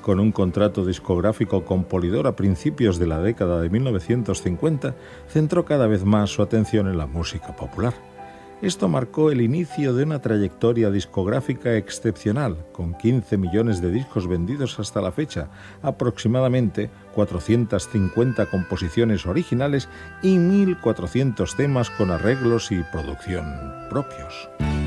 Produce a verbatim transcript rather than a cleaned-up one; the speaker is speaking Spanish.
Con un contrato discográfico con Polydor a principios de la década de mil novecientos cincuenta, centró cada vez más su atención en la música popular. Esto marcó el inicio de una trayectoria discográfica excepcional, con quince millones de discos vendidos hasta la fecha, aproximadamente cuatrocientas cincuenta composiciones originales y mil cuatrocientos temas con arreglos y producción propios.